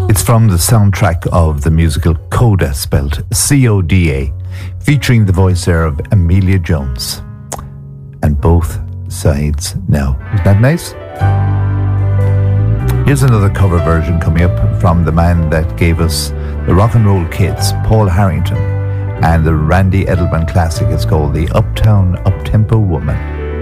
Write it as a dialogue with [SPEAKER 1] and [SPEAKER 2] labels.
[SPEAKER 1] It's from the soundtrack of the musical Coda, spelled C-O-D-A, featuring the voice there of Amelia Jones. And both sides now. Isn't that nice? Here's another cover version coming up from the man that gave us the Rock and Roll Kids, Paul Harrington, and the Randy Edelman classic is called The Uptown Uptempo Woman.